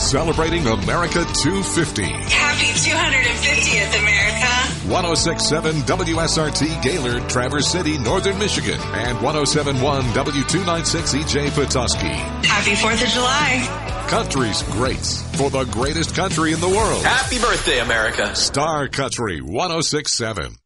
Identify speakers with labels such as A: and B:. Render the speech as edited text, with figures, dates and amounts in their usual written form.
A: Celebrating America 250.
B: Happy 250th, America.
A: 1067 WSRT Gaylord, Traverse City, Northern Michigan. And 1071 W296 EJ Petoskey.
B: Happy 4th of July.
A: Country's greats for the greatest country in the world.
C: Happy birthday, America.
A: Star Country 1067.